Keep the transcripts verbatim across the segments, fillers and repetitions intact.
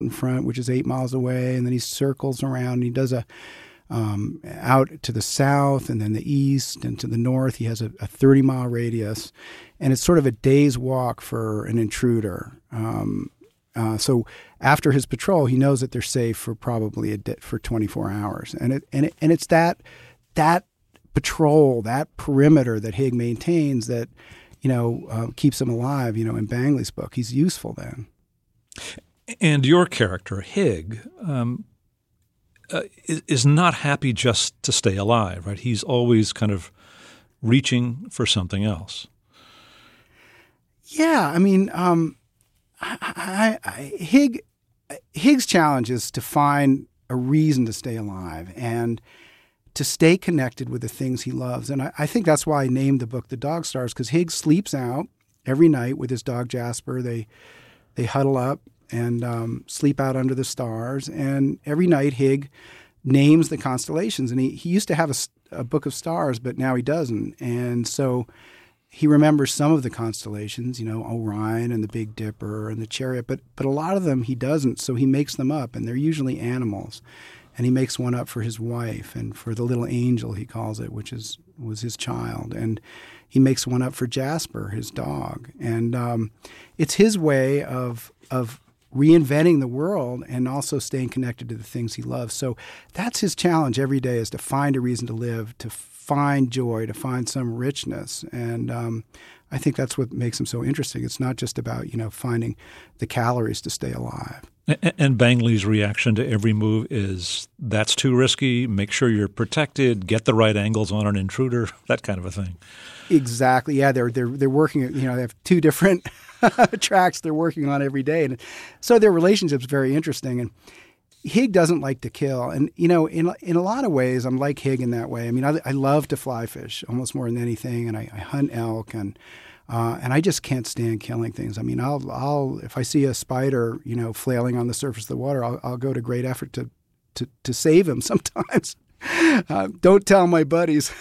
in front, which is eight miles away, and then he circles around and he does a um, out to the south and then the east and to the north. He has a, a thirty mile radius, and it's sort of a day's walk for an intruder. Um, uh, so after his patrol, he knows that they're safe for probably a di- for twenty-four hours, and it and it, and it's that that patrol, that perimeter that Higg maintains that you know uh, keeps him alive. You know, in Bangley's book, he's useful then. And your character, Higg, um, uh, is, is not happy just to stay alive, right? He's always kind of reaching for something else. Yeah, I mean, um, I, I, I, Higg, Higg's challenge is to find a reason to stay alive and to stay connected with the things he loves. And I, I think that's why I named the book The Dog Stars, because Higg sleeps out every night with his dog Jasper. They they huddle up and um, sleep out under the stars. And every night Higg names the constellations. And he, he used to have a, a book of stars, but now he doesn't. And so he remembers some of the constellations, you know, Orion and the Big Dipper and the Chariot, but but a lot of them he doesn't, so he makes them up, and they're usually animals. And he makes one up for his wife and for the little angel, he calls it, which is was his child. And he makes one up for Jasper, his dog. And um, it's his way of of reinventing the world and also staying connected to the things he loves. So that's his challenge every day, is to find a reason to live, to find joy, to find some richness. And um, I think that's what makes him so interesting. It's not just about, you know, finding the calories to stay alive. And, and Bangley's reaction to every move is, that's too risky, make sure you're protected, get the right angles on an intruder, that kind of a thing. Exactly. Yeah, they're they're they're working, you know, they have two different tracks they're working on every day. And so their relationship's very interesting. And Higg doesn't like to kill. And, you know, in in a lot of ways, I'm like Higg in that way. I mean, I, I love to fly fish almost more than anything, and I, I hunt elk, and uh, and I just can't stand killing things. I mean, I'll I'll if I see a spider, you know, flailing on the surface of the water, I'll, I'll go to great effort to to, to save him sometimes. Uh, don't tell my buddies.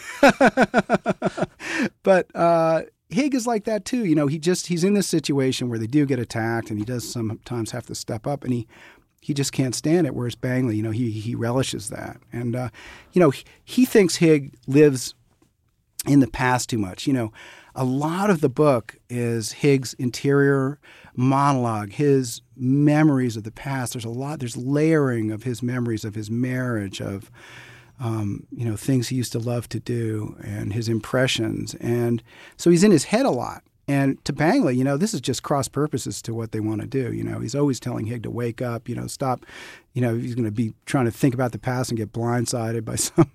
But uh, Higg is like that too. You know, he just he's in this situation where they do get attacked, and he does sometimes have to step up, and he he just can't stand it. Whereas Bangley, you know, he he relishes that, and uh, you know, he, he thinks Higg lives in the past too much. You know, a lot of the book is Higg's interior monologue, his memories of the past. There's a lot. There's layering of his memories of his marriage, of Um, you know, things he used to love to do, and his impressions. And so he's in his head a lot. And to Bangley, you know, this is just cross purposes to what they want to do. You know, he's always telling Higg to wake up, you know, stop. You know, he's going to be trying to think about the past and get blindsided by some.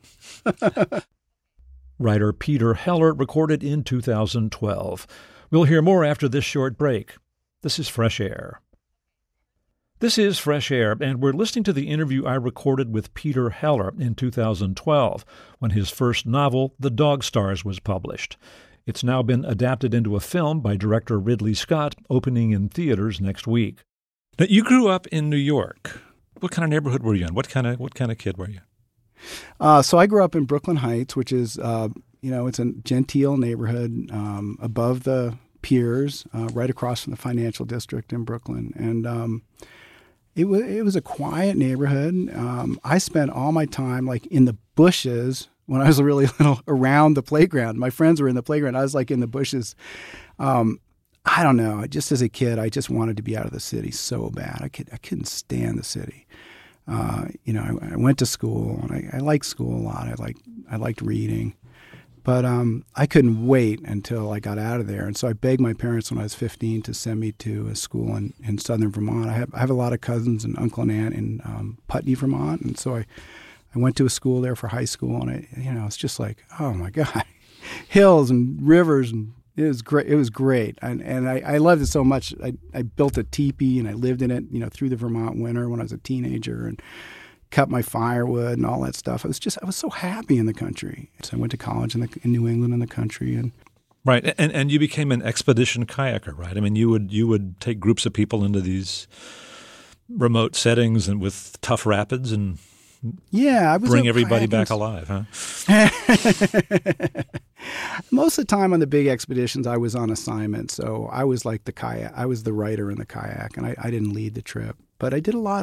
Writer Peter Heller recorded in two thousand twelve. We'll hear more after this short break. This is Fresh Air. This is Fresh Air, and we're listening to the interview I recorded with Peter Heller in two thousand twelve, when his first novel, The Dog Stars, was published. It's now been adapted into a film by director Ridley Scott, opening in theaters next week. Now, you grew up in New York. What kind of neighborhood were you in? What kind of what kind of kid were you? Uh, so I grew up in Brooklyn Heights, which is, uh, you know, it's a genteel neighborhood um, above the piers, uh, right across from the financial district in Brooklyn. And um It was it was a quiet neighborhood. Um, I spent all my time like in the bushes when I was really little, around the playground. My friends were in the playground. I was like in the bushes. Um, I don't know. Just as a kid, I just wanted to be out of the city so bad. I could I couldn't stand the city. Uh, you know, I, I went to school, and I, I liked school a lot. I liked I liked reading. But um, I couldn't wait until I got out of there. And so I begged my parents when I was fifteen to send me to a school in, in southern Vermont. I have, I have a lot of cousins and uncle and aunt in um, Putney, Vermont. And so I, I went to a school there for high school. And, I, you know, it's just like, oh, my God, hills and rivers. And it was great. It was great. And, and I, I loved it so much. I, I built a teepee, and I lived in it, you know, through the Vermont winter when I was a teenager. And cut my firewood and all that stuff. I was just, I was so happy in the country. So I went to college in, the, in New England in the country. and Right. And and you became an expedition kayaker, right? I mean, you would you would take groups of people into these remote settings and with tough rapids and yeah, I was bring everybody back alive, huh? Most of the time on the big expeditions, I was on assignment. So I was like the kayak, I was the writer in the kayak, and I, I didn't lead the trip. but I did a lot